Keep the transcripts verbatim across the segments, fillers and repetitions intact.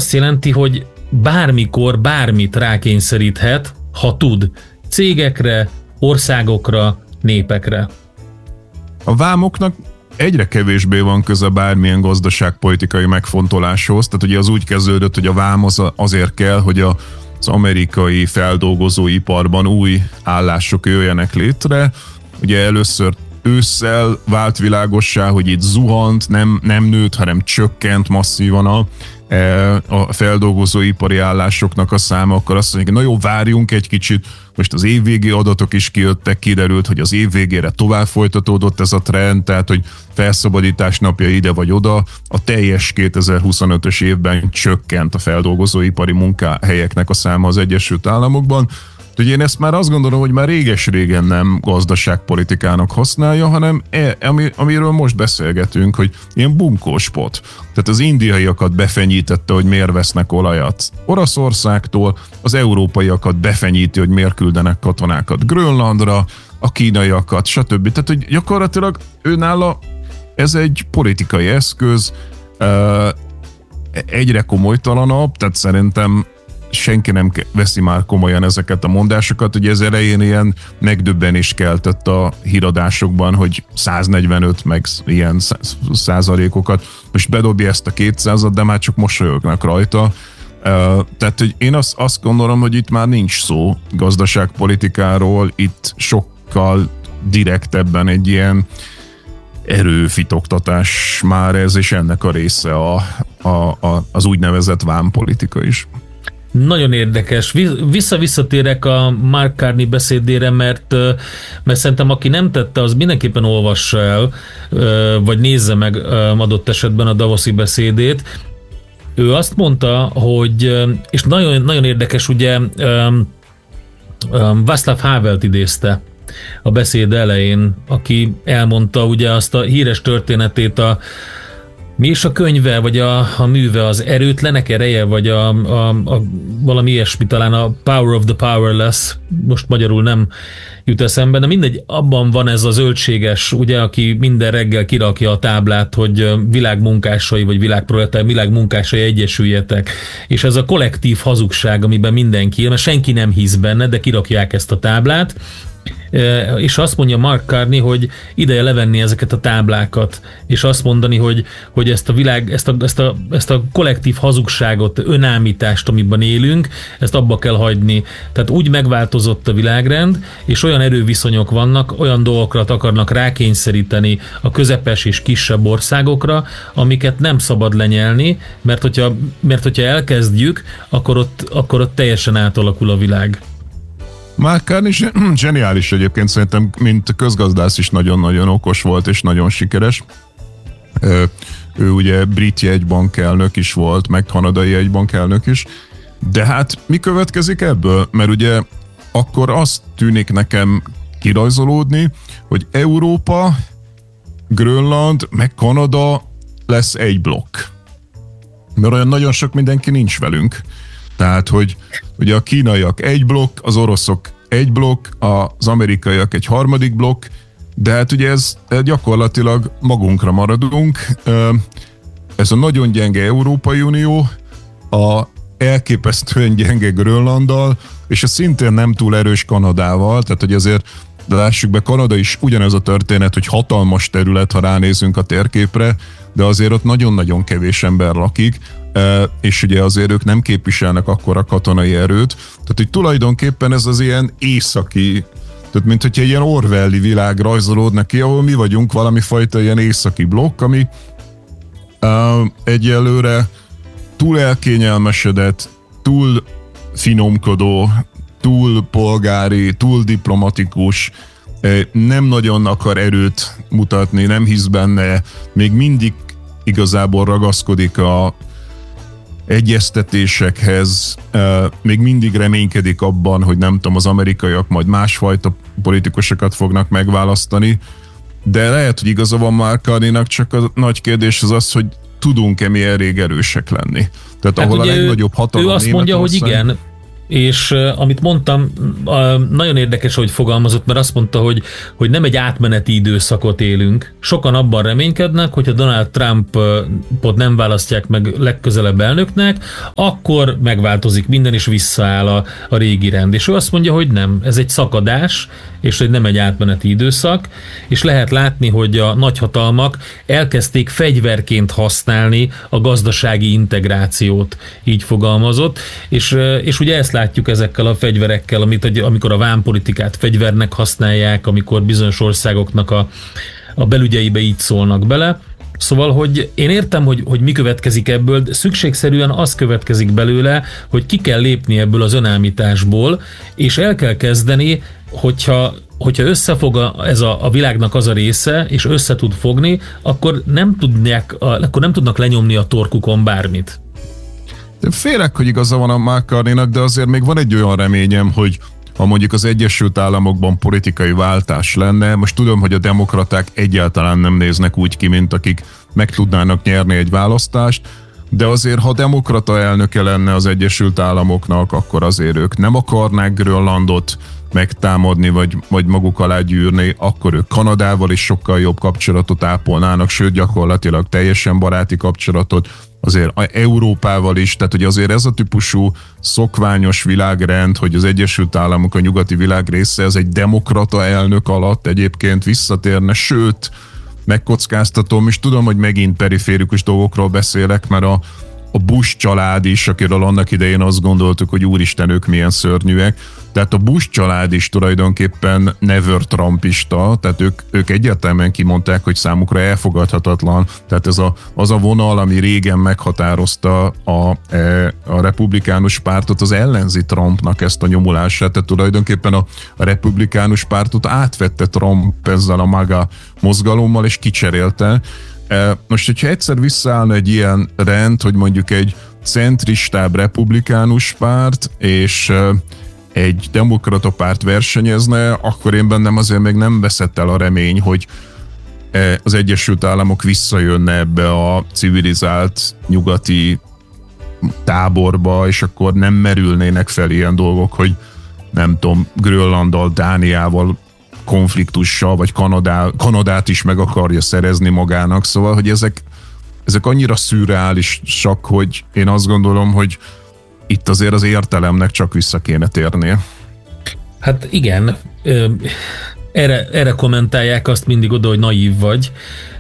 azt jelenti, hogy bármikor bármit rákényszeríthet, ha tud, cégekre, országokra, népekre. A vámoknak egyre kevésbé van köze bármilyen gazdaságpolitikai megfontoláshoz, tehát ugye az úgy kezdődött, hogy a vám az azért kell, hogy a, az amerikai feldolgozóiparban új állások jöjjenek létre. Ugye először ősszel vált világossá, hogy itt zuhant, nem, nem nőtt, hanem csökkent masszívan a, a feldolgozóipari állásoknak a száma, akkor azt mondjuk, na jó, várjunk egy kicsit, most az évvégi adatok is kijöttek, kiderült, hogy az év végére tovább folytatódott ez a trend, tehát hogy felszabadítás napja ide vagy oda, a teljes kétezer-huszonötös évben csökkent a feldolgozóipari munkahelyeknek a száma az Egyesült Államokban. Úgyhogy én ezt már azt gondolom, hogy már réges-régen nem gazdaságpolitikának használja, hanem e, ami, amiről most beszélgetünk, hogy ilyen bunkóspot. Tehát az indiaiakat befenyítette, hogy miért vesznek olajat Oroszországtól, az európaiakat befenyíti, hogy miért küldenek katonákat Grönlandra, a kínaiakat, stb. Tehát, hogy gyakorlatilag őnála ez egy politikai eszköz, egyre komolytalanabb, tehát szerintem senki nem veszi már komolyan ezeket a mondásokat, ugye ez elején ilyen megdöbbenést keltett a híradásokban, hogy száznegyvenöt meg ilyen százalékokat, most bedobja ezt a kétszázat, de már csak mosolyognak rajta. Tehát hogy én azt, azt gondolom, hogy itt már nincs szó gazdaságpolitikáról, itt sokkal direktebben egy ilyen erőfitoktatás már ez, és ennek a része a, a, a, az úgynevezett vámpolitika is. Nagyon érdekes. Vissza-visszatérek a Mark Carney beszédére, mert, mert szerintem aki nem tette, az mindenképpen olvassa el, vagy nézze meg adott esetben a Davoszi beszédét. Ő azt mondta, hogy, és nagyon, nagyon érdekes, ugye Václav Havelt idézte a beszéd elején, aki elmondta ugye azt a híres történetét, a mi is a könyve, vagy a, a műve, az erőtlenek ereje, vagy a, a, a valami ilyesmi, talán a Power of the Powerless, most magyarul nem jut eszembe, de mindegy, abban van ez a zöldséges, ugye, aki minden reggel kirakja a táblát, hogy világmunkásai, vagy világproletár, világmunkásai egyesüljetek, és ez a kollektív hazugság, amiben mindenki, mert senki nem hisz benne, de kirakják ezt a táblát, és azt mondja Mark Carney, hogy ideje levenni ezeket a táblákat, és azt mondani, hogy, hogy ezt a világ, ezt a, ezt, a, ezt a kollektív hazugságot, önállítást, amiben élünk, ezt abba kell hagyni. Tehát úgy megváltozott a világrend, és olyan erőviszonyok vannak, olyan dolgokra akarnak rákényszeríteni a közepes és kisebb országokra, amiket nem szabad lenyelni, mert hogyha, mert hogyha elkezdjük, akkor ott, akkor ott teljesen átalakul a világ. Mark Carney is zseniális egyébként, szerintem, mint közgazdász is nagyon-nagyon okos volt, és nagyon sikeres. Ő, ő ugye brit jegybankelnök is volt, meg kanadai jegybankelnök is, de hát mi következik ebből? Mert ugye akkor azt tűnik nekem kirajzolódni, hogy Európa, Grönland, meg Kanada lesz egy blokk. Mert olyan nagyon sok mindenki nincs velünk. Tehát, hogy ugye a kínaiak egy blokk, az oroszok egy blokk, az amerikaiak egy harmadik blokk, de hát ugye ez gyakorlatilag magunkra maradunk. Ez a nagyon gyenge Európai Unió, a elképesztően gyenge Grönlanddal, és a szintén nem túl erős Kanadával, tehát hogy azért, de lássuk be, Kanada is ugyanez a történet, hogy hatalmas terület, ha ránézünk a térképre, de azért ott nagyon-nagyon kevés ember lakik, és ugye azért ők nem képviselnek akkora katonai erőt, tehát hogy tulajdonképpen ez az ilyen északi, tehát mint hogyha ilyen orwelli világ rajzolódna ki, ahol mi vagyunk valami fajta ilyen északi blokk, ami uh, egyelőre túl elkényelmesedett, túl finomkodó, túl polgári, túl diplomatikus, nem nagyon akar erőt mutatni, nem hisz benne, még mindig igazából ragaszkodik a egyeztetésekhez, még mindig reménykedik abban, hogy nem tudom, az amerikaiak majd másfajta politikusokat fognak megválasztani, de lehet, hogy igaza van Mark Carneynak, csak a nagy kérdés az az, hogy tudunk-e mi elég erősek lenni. Tehát hát ahol a legnagyobb hatalom ő azt mondja, hogy igen, és uh, amit mondtam, uh, nagyon érdekes, hogy fogalmazott, mert azt mondta, hogy, hogy nem egy átmeneti időszakot élünk. Sokan abban reménykednek, hogyha Donald Trumpot nem választják meg legközelebb elnöknek, akkor megváltozik minden, és visszaáll a, a régi rend. És ő azt mondja, hogy nem, ez egy szakadás, és hogy nem egy átmeneti időszak, és lehet látni, hogy a nagyhatalmak elkezdték fegyverként használni a gazdasági integrációt, így fogalmazott, és, és ugye ezt látjuk ezekkel a fegyverekkel, amit, amikor a vámpolitikát fegyvernek használják, amikor bizonyos országoknak a, a belügyeibe így szólnak bele. Szóval, hogy én értem, hogy, hogy mi következik ebből, de szükségszerűen az következik belőle, hogy ki kell lépni ebből az önállításból, és el kell kezdeni, hogyha, hogyha összefog a, ez a, a világnak az a része, és össze tud fogni, akkor nem, tudják, akkor nem tudnak lenyomni a torkukon bármit. De félek, hogy igaza van a McCartneynak, de azért még van egy olyan reményem, hogy ha mondjuk az Egyesült Államokban politikai váltás lenne, most tudom, hogy a demokraták egyáltalán nem néznek úgy ki, mint akik meg tudnának nyerni egy választást, de azért, ha demokrata elnöke lenne az Egyesült Államoknak, akkor azért ők nem akarnák Grönlandot megtámadni, vagy, vagy maguk alá gyűrni, akkor ők Kanadával is sokkal jobb kapcsolatot ápolnának, sőt gyakorlatilag teljesen baráti kapcsolatot, azért Európával is, tehát hogy azért ez a típusú szokványos világrend, hogy az Egyesült Államok a nyugati világ része, ez egy demokrata elnök alatt egyébként visszatérne, sőt, megkockáztatom, és tudom, hogy megint periférikus dolgokról beszélek, mert a, a Bush család is, akiről annak idején azt gondoltuk, hogy úristen, ők milyen szörnyűek, tehát a Bush család is tulajdonképpen never trumpista, tehát ők, ők egyértelműen kimondták, hogy számukra elfogadhatatlan, tehát ez a, az a vonal, ami régen meghatározta a, a republikánus pártot, az ellenzi Trumpnak ezt a nyomulását, tehát tulajdonképpen a, a republikánus pártot átvette Trump ezzel a MAGA mozgalommal, és kicserélte. Most, hogyha egyszer visszaállna egy ilyen rend, hogy mondjuk egy centristább republikánus párt, és egy demokrata párt versenyezne, akkor én bennem azért még nem veszett el a remény, hogy az Egyesült Államok visszajönne ebbe a civilizált nyugati táborba, és akkor nem merülnének fel ilyen dolgok, hogy nem tudom, Grönlanddal, Dániával konfliktussal, vagy Kanadá, Kanadát is meg akarja szerezni magának, szóval, hogy ezek, ezek annyira szürreálisak, hogy én azt gondolom, hogy itt azért az értelemnek csak vissza kéne térnie. Hát igen, erre, erre kommentálják azt mindig oda, hogy naív vagy.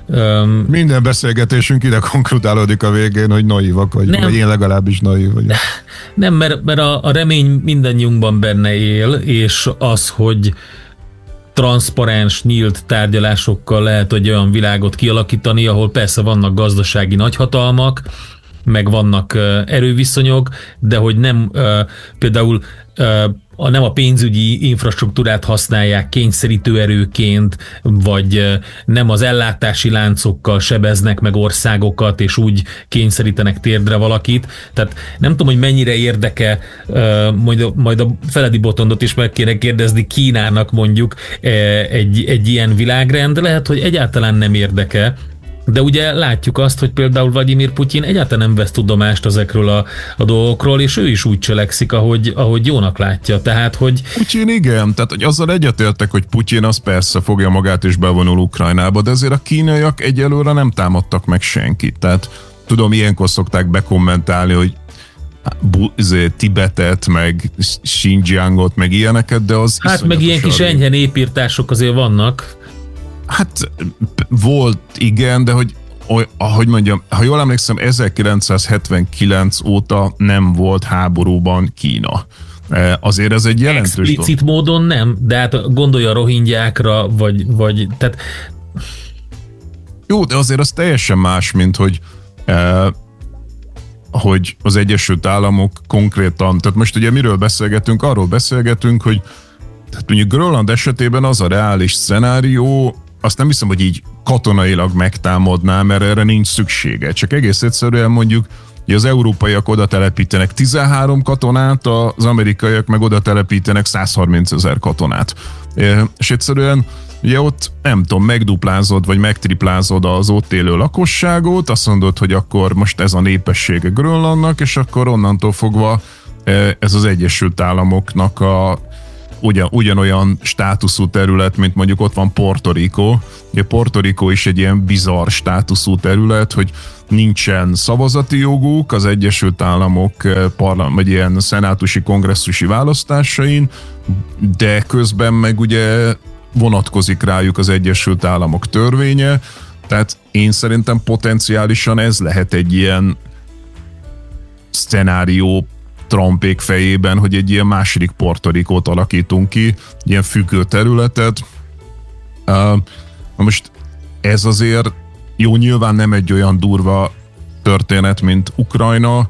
Minden beszélgetésünk ide konkludálódik a végén, hogy naívak vagyunk, vagy én legalábbis naív vagyok. Nem, mert, mert a, a remény mindannyiunkban benne él, és az, hogy transzparens, nyílt tárgyalásokkal lehet egy olyan világot kialakítani, ahol persze vannak gazdasági nagyhatalmak, meg vannak uh, erőviszonyok, de hogy nem uh, például uh, a, nem a pénzügyi infrastruktúrát használják kényszerítő erőként, vagy uh, nem az ellátási láncokkal sebeznek meg országokat, és úgy kényszerítenek térdre valakit. Tehát nem tudom, hogy mennyire érdeke, uh, majd, majd a Feledi Botondot is meg kéne kérdezni Kínának mondjuk uh, egy, egy ilyen világrend, lehet, hogy egyáltalán nem érdeke. De ugye látjuk azt, hogy például Vladimir Putyin egyáltalán nem vesz tudomást ezekről a, a dolgokról, és ő is úgy cselekszik, ahogy, ahogy jónak látja. Tehát, hogy... Putyin igen, tehát hogy azzal egyetértek, hogy Putyin az persze fogja magát és bevonul Ukrajnába, de azért a kínaiak egyelőre nem támadtak meg senkit. Tehát tudom, ilyenkor szokták bekommentálni, hogy Tibetet, meg Xinjiangot, meg ilyeneket, de az... Hát meg ilyen kis enyhe népírtások azért vannak. Hát volt, igen, de hogy ahogy mondjam, ha jól emlékszem, ezerkilencszázhetvenkilenc óta nem volt háborúban Kína. Azért ez egy jelentős dolog. Explicit módon nem, de hát gondolj a rohingyákra, vagy, vagy tehát... Jó, de azért az teljesen más, mint hogy eh, hogy az Egyesült Államok konkrétan, tehát most ugye miről beszélgetünk? Arról beszélgetünk, hogy tehát mondjuk Grönland esetében az a reális szenárió, azt nem hiszem, hogy így katonailag megtámadná, mert erre nincs szüksége. Csak egész egyszerűen mondjuk, hogy az európaiak oda telepítenek tizenhárom katonát, az amerikaiak meg oda telepítenek százharmincezer katonát. És egyszerűen ugye ott nem tudom, megduplázod, vagy megtriplázod az ott élő lakosságot, azt mondod, hogy akkor most ez a népessége Grönlandnak, és akkor onnantól fogva ez az Egyesült Államoknak a ugyan, ugyanolyan státuszú terület, mint mondjuk ott van Puerto Rico. Ugye Puerto Rico is egy ilyen bizarr státuszú terület, hogy nincsen szavazati joguk az Egyesült Államok parlam, vagy ilyen szenátusi kongresszusi választásain, de közben meg ugye vonatkozik rájuk az Egyesült Államok törvénye, tehát én szerintem potenciálisan ez lehet egy ilyen szcenárió Trumpék fejében, hogy egy ilyen második Puerto Ricót alakítunk ki, ilyen függő területet. Uh, most ez azért jó, nyilván nem egy olyan durva történet, mint Ukrajna,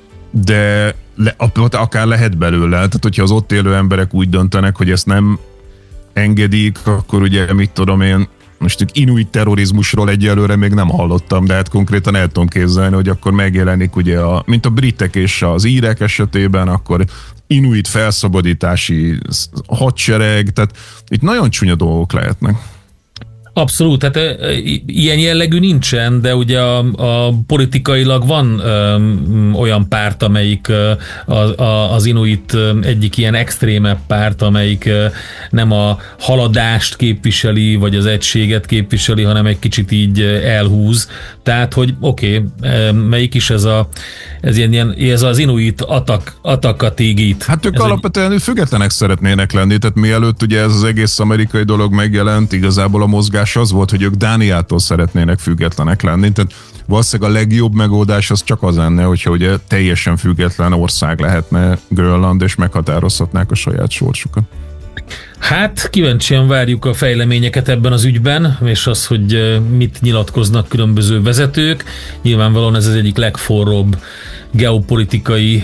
de le, akár lehet belőle. Tehát, hogyha az ott élő emberek úgy döntenek, hogy ezt nem engedik, akkor ugye, mit tudom én, most inuit terrorizmusról egyelőre még nem hallottam, de hát konkrétan el tudom képzelni, hogy akkor megjelenik ugye, a, mint a britek és az írek esetében, akkor inuit felszabadítási hadsereg, tehát itt nagyon csúnya dolgok lehetnek. Abszolút, hát e, ilyen jellegű nincsen, de ugye a, a politikailag van ö, olyan párt, amelyik ö, a, a, az inuit egyik ilyen extrémebb párt, amelyik ö, nem a haladást képviseli, vagy az egységet képviseli, hanem egy kicsit így elhúz. Tehát, hogy oké, okay, melyik is ez a ez, ilyen, ez az inuit atak, atakatigit. Hát ők ez alapvetően egy... függetlenek szeretnének lenni, tehát mielőtt ugye ez az egész amerikai dolog megjelent, igazából a mozgás az volt, hogy ők Dániától szeretnének függetlenek lenni, tehát valószínűleg a legjobb megoldás az csak az lenne, hogyha ugye teljesen független ország lehetne Grönland, és meghatározhatnák a saját sorsukat. Hát kíváncsian várjuk a fejleményeket ebben az ügyben, és az, hogy mit nyilatkoznak különböző vezetők. Nyilvánvalóan ez az egyik legforróbb geopolitikai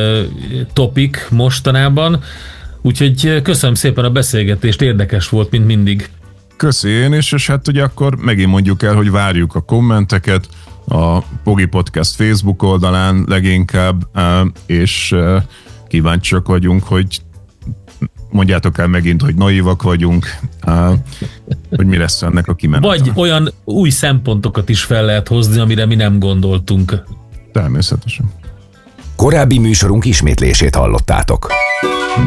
topik mostanában. Úgyhogy köszönöm szépen a beszélgetést, érdekes volt, mint mindig. Köszi én is, és hát ugye akkor megint mondjuk el, hogy várjuk a kommenteket a Pogi Podcast Facebook oldalán leginkább, és kíváncsiak vagyunk, hogy mondjátok el megint, hogy naívak vagyunk, hogy mi lesz ennek a kimenetele. Vagy olyan új szempontokat is fel lehet hozni, amire mi nem gondoltunk. Természetesen. Korábbi műsorunk ismétlését hallottátok.